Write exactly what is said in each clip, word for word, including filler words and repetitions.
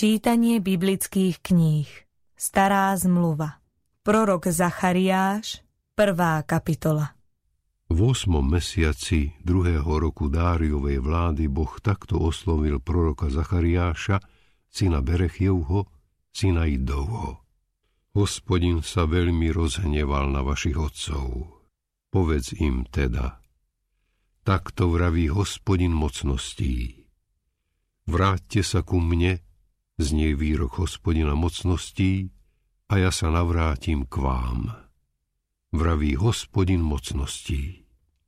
Čítanie biblických kníh. Stará zmluva. Prorok Zachariáš, prvá kapitola. V ôsmom mesiaci druhého roku Dáriovej vlády Boh takto oslovil proroka Zachariáša, syna Berechievho, syna Iddovho. Hospodin sa veľmi rozhneval na vašich otcov. Povedz im teda, takto vraví Hospodin mocností. Vráťte sa ku mne, znie výrok Hospodina mocností, a ja sa navrátim k vám. Vraví Hospodin mocností.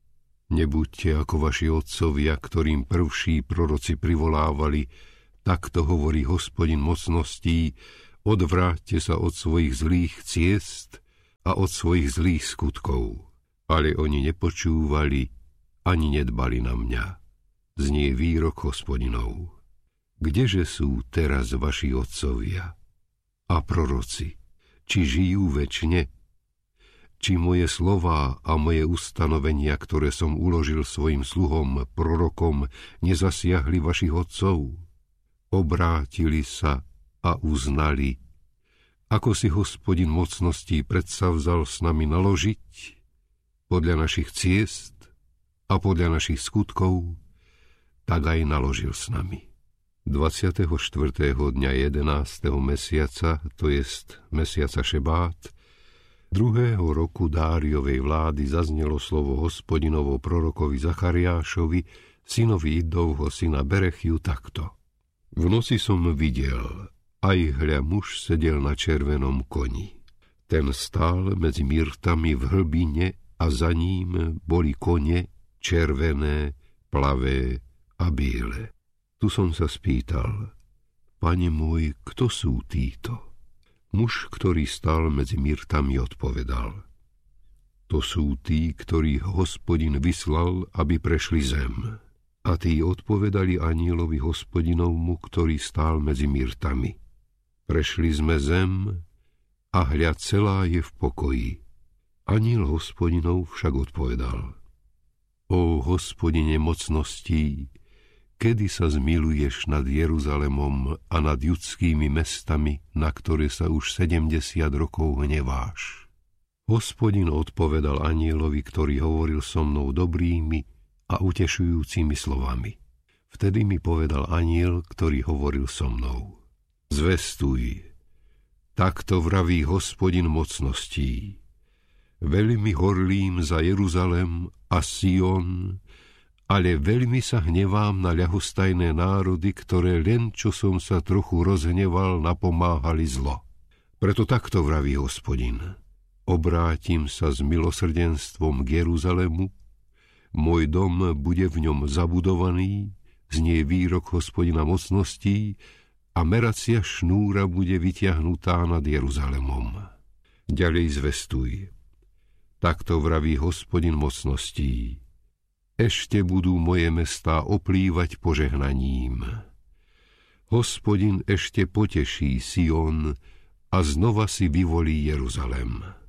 Nebuďte ako vaši otcovia, ktorým prvší proroci privolávali, takto hovorí Hospodin mocností, odvráťte sa od svojich zlých ciest a od svojich zlých skutkov. Ale oni nepočúvali, ani nedbali na mňa. Znie výrok Hospodinov. Kdeže sú teraz vaši otcovia a proroci? Či žijú večne? Či moje slová a moje ustanovenia, ktoré som uložil svojim sluhom, prorokom, nezasiahli vašich otcov? Obrátili sa a uznali, ako si Hospodin mocností predsavzal s nami naložiť, podľa našich ciest a podľa našich skutkov, tak aj naložil s nami. dvadsiateho štvrtého dňa jedenásteho mesiaca, to jest mesiaca Šebát, druhého roku Dáriovej vlády zaznelo slovo Hospodinovo prorokovi Zachariášovi, synovi Iddovho, syna Berechiu, takto. V noci som videl, aj hľa muž sedel na červenom koni. Ten stál medzi myrtami v hlbine a za ním boli kone červené, plavé a biele. Tu som sa spýtal, Pane môj, kto sú títo? Muž, ktorý stál medzi myrtami, odpovedal, to sú tí, ktorých Hospodin vyslal, aby prešli zem. A tí odpovedali anielovi Hospodinovmu, ktorý stál medzi myrtami. Prešli sme zem a hľa celá je v pokoji. Aniel Hospodinov však odpovedal, O Hospodine mocností, kedy sa zmiluješ nad Jeruzalemom a nad judskými mestami, na ktoré sa už sedemdesiat rokov hneváš? Hospodin odpovedal anielovi, ktorý hovoril so mnou dobrými a utešujúcimi slovami. Vtedy mi povedal aniel, ktorý hovoril so mnou. Zvestuj, takto vraví Hospodin mocností. Veľmi horlím za Jeruzalem a Sion, ale veľmi sa hnevám na ľahostajné národy, ktoré len čo som sa trochu rozhneval, napomáhali zlo. Preto takto vraví Hospodin. Obrátim sa s milosrdenstvom k Jeruzalemu, môj dom bude v ňom zabudovaný, znie výrok Hospodina mocností, a meracia šnúra bude vytiahnutá nad Jeruzalemom. Ďalej zvestuj. Takto vraví Hospodin mocností. Ešte budú moje mestá oplývať požehnaním. Hospodin ešte poteší Sion a znova si vyvolí Jeruzalem.